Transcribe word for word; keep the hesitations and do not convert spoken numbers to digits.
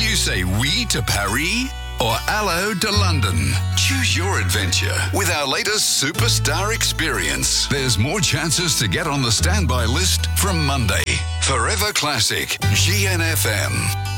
you say oui to Paris or hello to London? Choose your adventure with our latest superstar experience. There's more chances to get on the standby list from Monday. Forever Classic, G N F M.